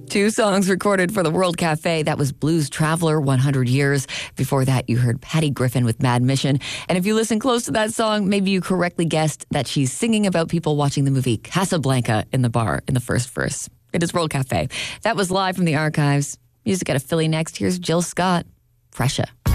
Two songs recorded for the World Cafe. That was Blues Traveler, 100 Years. Before that, you heard Patty Griffin with Mad Mission. And if you listen close to that song, maybe you correctly guessed that she's singing about people watching the movie Casablanca in the bar in the first verse. It is World Cafe. That was live from the archives. Music out of Philly next. Here's Jill Scott, Pressure.